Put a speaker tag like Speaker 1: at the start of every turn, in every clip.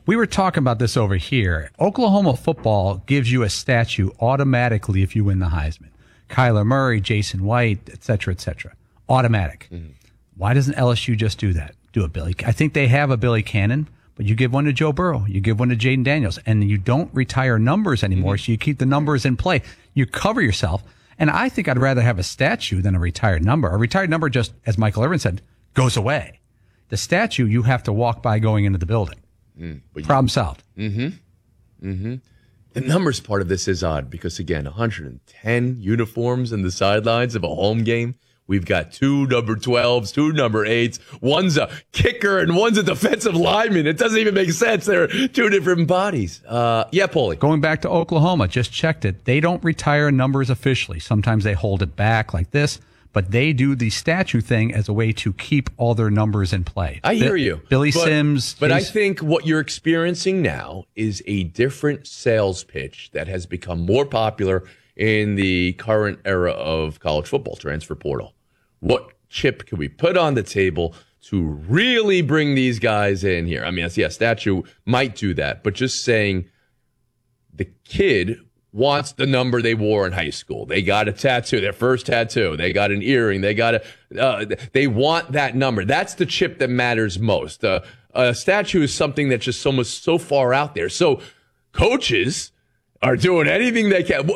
Speaker 1: We were talking about this over here. Oklahoma football gives you a statue automatically if you win the Heisman. Kyler Murray, Jason White, et cetera, automatic. Mm-hmm. Why doesn't LSU just do that? Do a Billy. I think they have a Billy Cannon, but you give one to Joe Burrow, you give one to Jaden Daniels, and you don't retire numbers anymore, so you keep the numbers in play. You cover yourself, and I think I'd rather have a statue than a retired number. A retired number just, as Michael Irvin said, goes away. The statue you have to walk by going into the building. Problem solved.
Speaker 2: The numbers part of this is odd because, again, 110 uniforms in the sidelines of a home game. We've got 2 number 12s, 2 number 8s. One's a kicker and one's a defensive lineman. It doesn't even make sense. They're 2 different bodies. Paulie.
Speaker 1: Going back to Oklahoma, just checked it. They don't retire numbers officially. Sometimes they hold it back like this, but they do the statue thing as a way to keep all their numbers in play.
Speaker 2: I hear you.
Speaker 1: Billy Sims.
Speaker 2: But I think what you're experiencing now is a different sales pitch that has become more popular in the current era of college football, transfer portal. What chip can we put on the table to really bring these guys in here? I mean, statue might do that, but just saying the kid wants the number they wore in high school. They got a tattoo, their first tattoo. They got an earring. They want that number. That's the chip that matters most. A statue is something that's just so far out there. So coaches are doing anything they can.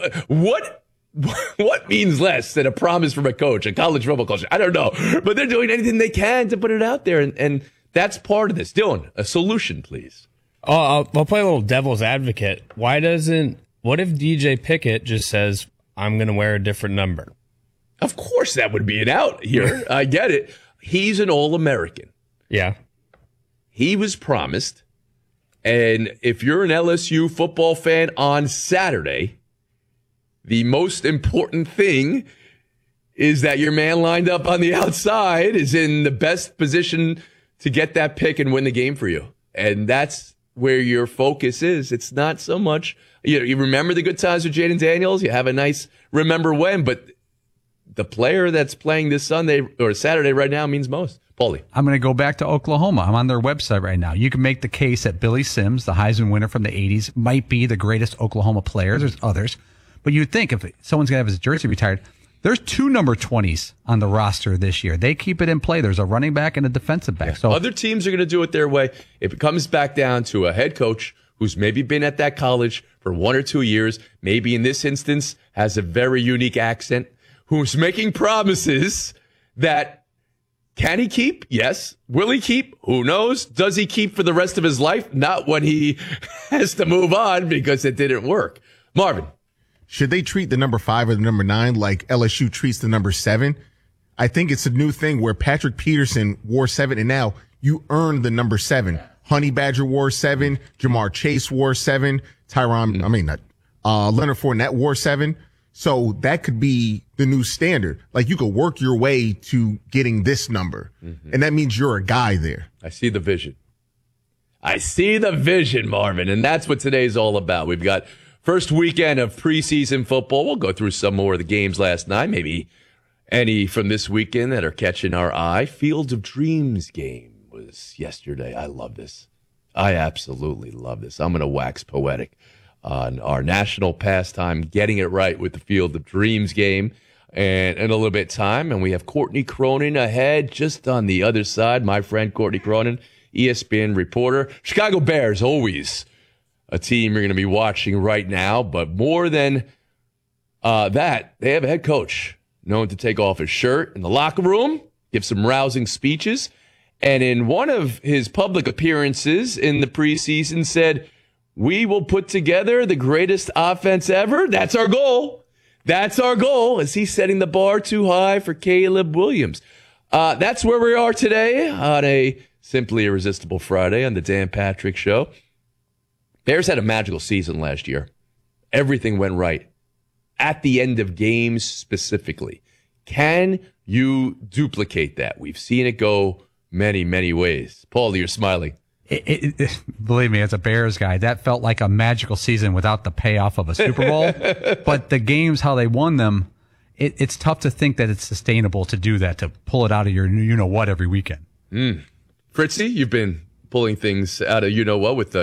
Speaker 2: What means less than a promise from a coach, a college football coach? I don't know. But they're doing anything they can to put it out there. And that's part of this. Dylan, a solution, please.
Speaker 3: I'll play a little devil's advocate. What if DJ Pickett just says, I'm going to wear a different number?
Speaker 2: Of course that would be an out here. I get it. He's an All-American.
Speaker 3: Yeah.
Speaker 2: He was promised. And if you're an LSU football fan on Saturday, the most important thing is that your man lined up on the outside is in the best position to get that pick and win the game for you. And that's where your focus is. It's not so much, you remember the good times with Jaden Daniels. You have a nice remember when, but the player that's playing this Sunday or Saturday right now means most. Paulie.
Speaker 1: I'm going to go back to Oklahoma. I'm on their website right now. You can make the case that Billy Sims, the Heisman winner from the 80s, might be the greatest Oklahoma player. There's others. But you'd think if someone's going to have his jersey retired, there's 2 number 20s on the roster this year. They keep it in play. There's a running back and a defensive back.
Speaker 2: Yeah.
Speaker 1: So
Speaker 2: other teams are going to do it their way. If it comes back down to a head coach who's maybe been at that college for 1 or 2 years, maybe in this instance has a very unique accent, who's making promises that can he keep? Yes. Will he keep? Who knows? Does he keep for the rest of his life? Not when he has to move on because it didn't work. Marvin.
Speaker 4: Should they treat the number 5 or the number 9 like LSU treats the number 7? I think it's a new thing where Patrick Peterson wore 7, and now you earn the number 7. Honey Badger wore 7. Jamar Chase wore 7. Leonard Fournette wore 7. So that could be the new standard. Like you could work your way to getting this number, and that means you're a guy there.
Speaker 2: I see the vision. Marvin, and that's what today's all about. We've got first weekend of preseason football. We'll go through some more of the games last night, maybe any from this weekend that are catching our eye. Field of Dreams game was yesterday. I love this. I absolutely love this. I'm going to wax poetic on our national pastime, getting it right with the Field of Dreams game. And in a little bit of time, and we have Courtney Cronin ahead just on the other side. My friend Courtney Cronin, ESPN reporter. Chicago Bears, always a team you're going to be watching right now. But more than that, they have a head coach known to take off his shirt in the locker room, give some rousing speeches. And in one of his public appearances in the preseason said, we will put together the greatest offense ever. That's our goal. Is he setting the bar too high for Caleb Williams? That's where we are today on a Simply Irresistible Friday on the Dan Patrick Show. Bears had a magical season last year. Everything went right. At the end of games specifically. Can you duplicate that? We've seen it go many, many ways. Paul, you're smiling.
Speaker 1: Believe me, as a Bears guy, that felt like a magical season without the payoff of a Super Bowl. But the games, how they won them, it's tough to think that it's sustainable to do that, to pull it out of your you-know-what every weekend.
Speaker 2: Fritzy, you've been pulling things out of you-know-what with